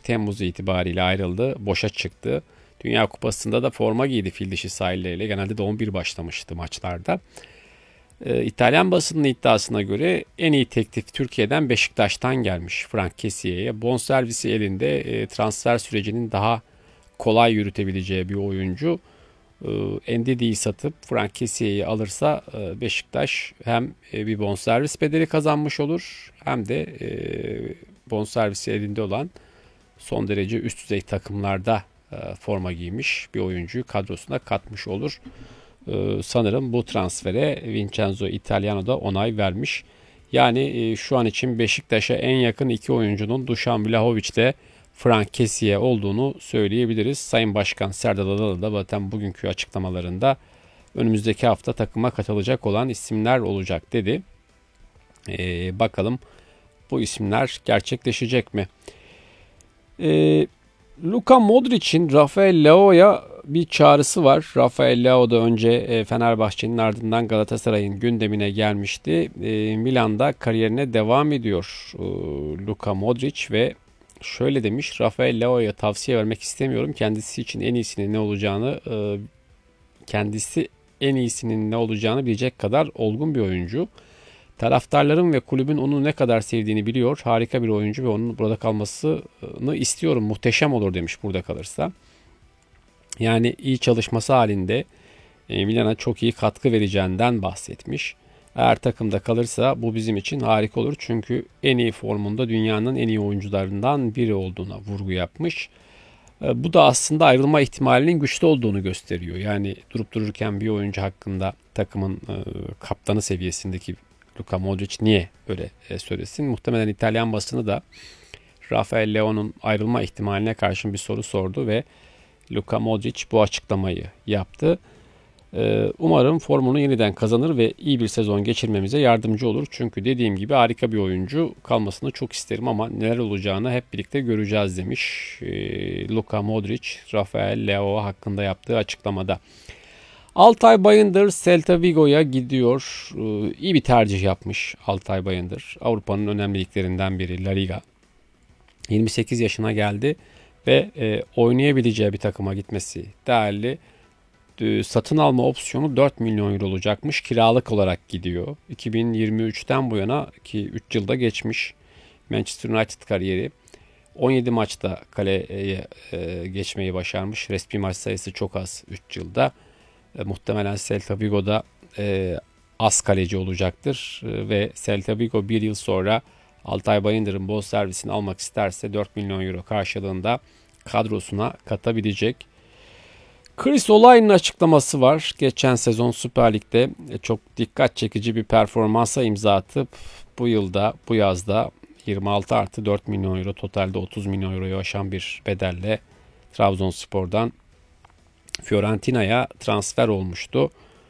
Temmuz itibariyle ayrıldı. Boşa çıktı. Dünya Kupası'nda da forma giydi fil dişi sahilleriyle. Genelde de 11 başlamıştı maçlarda. İtalyan basının iddiasına göre en iyi teklif Türkiye'den Beşiktaş'tan gelmiş Franck Kessié'ye. Bonservisi elinde, transfer sürecinin daha kolay yürütebileceği bir oyuncu. Ndidi'yi satıp Franck Kessié'yi alırsa Beşiktaş hem bir bonservis bedeli kazanmış olur hem de bonservisi elinde olan son derece üst düzey takımlarda forma giymiş bir oyuncuyu kadrosuna katmış olur. Sanırım bu transfere Vincenzo Italiano da onay vermiş. Yani şu an için Beşiktaş'a en yakın iki oyuncunun Dušan Vlahović ile Franck Kessié olduğunu söyleyebiliriz. Sayın Başkan Serdar Adalı da zaten bugünkü açıklamalarında önümüzdeki hafta takıma katılacak olan isimler olacak dedi. Bakalım bu isimler gerçekleşecek mi? Luka Modric'in Rafael Leao'ya bir çağrısı var. Rafael Leao da önce Fenerbahçe'nin ardından Galatasaray'ın gündemine gelmişti. Milan'da kariyerine devam ediyor Luka Modric ve şöyle demiş: Rafael Leao'ya tavsiye vermek istemiyorum. Kendisi en iyisinin ne olacağını bilecek kadar olgun bir oyuncu. Taraftarların ve kulübün onu ne kadar sevdiğini biliyor. Harika bir oyuncu ve onun burada kalmasını istiyorum. Muhteşem olur demiş burada kalırsa. Yani iyi çalışması halinde Milan'a çok iyi katkı vereceğinden bahsetmiş. Eğer takımda kalırsa bu bizim için harika olur. Çünkü en iyi formunda dünyanın en iyi oyuncularından biri olduğuna vurgu yapmış. Bu da aslında ayrılma ihtimalinin güçlü olduğunu gösteriyor. Yani durup dururken bir oyuncu hakkında takımın kaptanı seviyesindeki Luka Modric niye böyle söylesin? Muhtemelen İtalyan basını da Rafael Leao'nun ayrılma ihtimaline karşın bir soru sordu ve Luka Modric bu açıklamayı yaptı. Umarım formunu yeniden kazanır ve iyi bir sezon geçirmemize yardımcı olur. Çünkü dediğim gibi harika bir oyuncu, kalmasını çok isterim ama neler olacağını hep birlikte göreceğiz demiş Luka Modric, Rafael Leao hakkında yaptığı açıklamada. Altay Bayındır Celta Vigo'ya gidiyor. İyi bir tercih yapmış Altay Bayındır. Avrupa'nın önemli liglerinden biri La Liga. 28 yaşına geldi ve oynayabileceği bir takıma gitmesi değerli. Satın alma opsiyonu 4 milyon euro olacakmış. Kiralık olarak gidiyor. 2023'ten bu yana ki 3 yılda geçmiş Manchester United kariyeri. 17 maçta kaleye geçmeyi başarmış. Resmi maç sayısı çok az 3 yılda. Muhtemelen Celta Vigo'da az kaleci olacaktır. Ve Celta Vigo bir yıl sonra Altay Bayındır'ın bonservisini almak isterse 4 milyon euro karşılığında kadrosuna katabilecek. Chris Olay'ın açıklaması var. Geçen sezon Süper Lig'de çok dikkat çekici bir performansa imza atıp bu yazda 26 artı 4 milyon euro, totalde 30 milyon euroyu aşan bir bedelle Trabzonspor'dan Fiorentina'ya transfer olmuştu.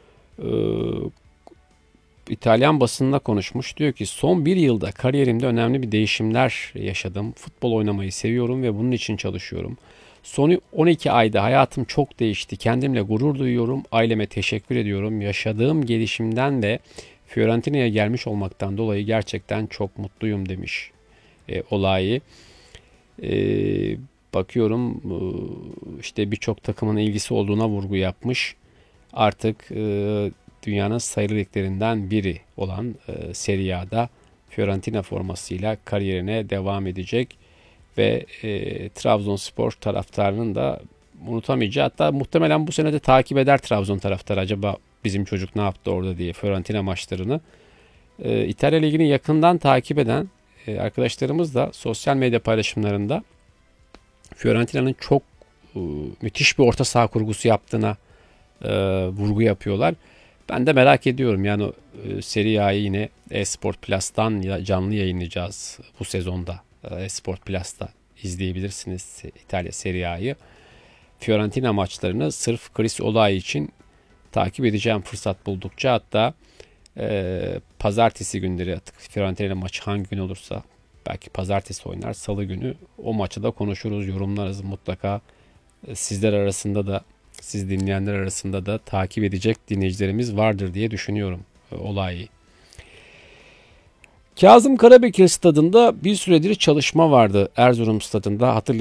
İtalyan basınına konuşmuş. Diyor ki son bir yılda kariyerimde önemli bir değişimler yaşadım. Futbol oynamayı seviyorum ve bunun için çalışıyorum. Son 12 ayda hayatım çok değişti. Kendimle gurur duyuyorum. Aileme teşekkür ediyorum. Yaşadığım gelişimden ve Fiorentina'ya gelmiş olmaktan dolayı gerçekten çok mutluyum demiş olayı. Bakıyorum işte birçok takımın ilgisi olduğuna vurgu yapmış. Artık dünyanın sayılı liglerinden biri olan Serie A'da Fiorentina formasıyla kariyerine devam edecek ve Trabzonspor taraftarının da unutamayacağı, hatta muhtemelen bu sene de takip eder Trabzon taraftarı, acaba bizim çocuk ne yaptı orada diye Fiorentina maçlarını. İtalya Ligi'ni yakından takip eden arkadaşlarımız da sosyal medya paylaşımlarında Fiorentina'nın çok müthiş bir orta saha kurgusu yaptığına vurgu yapıyorlar. Ben de merak ediyorum. Yani Serie A'yı yine Esport Plus'tan canlı yayınlayacağız bu sezonda. Esport Plus'ta izleyebilirsiniz İtalya Serie A'yı. Fiorentina maçlarını sırf Chris Olay için takip edeceğim fırsat buldukça. Hatta pazartesi günleri, artık Fiorentina maçı hangi gün olursa, belki pazartesi oynar, salı günü o maçı da konuşuruz, yorumlarız mutlaka. Sizler arasında da, siz dinleyenler arasında da takip edecek dinleyicilerimiz vardır diye düşünüyorum olayı. Kazım Karabekir stadında bir süredir çalışma vardı. Erzurum stadında